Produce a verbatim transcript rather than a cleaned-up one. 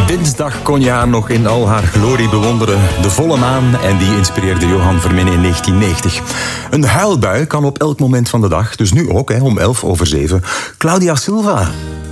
Dinsdag kon je haar nog in al haar glorie bewonderen. De volle maan, en die inspireerde Johan Verminnen in negentien negentig. Een huilbui kan op elk moment van de dag, dus nu ook, hè, om elf over zeven. Claudia Silva.